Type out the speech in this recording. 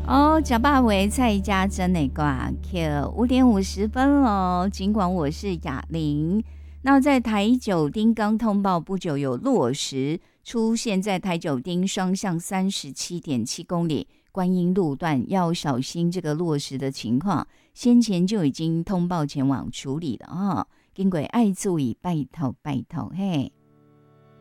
哦，假霸为蔡家珍的挂 Q 5点50分哦。尽管我是哑铃，那在台九丁刚通报不久有落石出现在台九丁双向37.7公里观音路段，要小心这个落石的情况。先前就已经通报前往处理了啊、经过爱注意，拜托拜托嘿。